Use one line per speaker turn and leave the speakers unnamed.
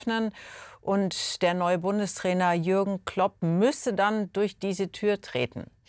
öffnen und der neue Bundestrainer Jürgen Klopp müsse dann durch diese Tür treten.